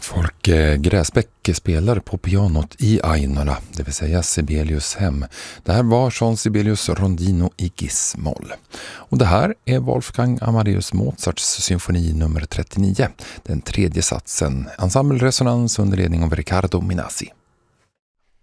Folke Gräsbäck spelar på pianot i Ainola, det vill säga Sibelius hem. Det här var Jean Sibelius Rondino i Gis-moll. Och det här är Wolfgang Amadeus Mozarts symfoni nummer 39, den tredje satsen, ensembleresonans under ledning av Riccardo Minasi.